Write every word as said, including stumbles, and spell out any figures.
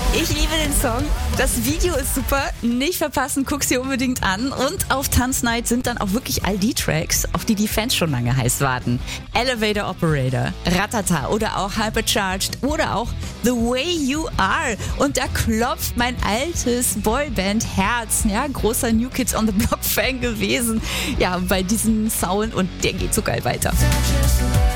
Ich liebe den Song. Das Video ist super. Nicht verpassen, guck's dir unbedingt an. Und auf Tanznight sind dann auch wirklich all die Tracks, auf die die Fans schon lange heiß warten. Elevator Operator, Ratata oder auch Hypercharged oder auch The Way You Are. Und da klopft mein altes Boyband-Herz. Ja, großer New Kids on the Block-Fan gewesen. Ja, bei diesem Sound und der geht so geil weiter.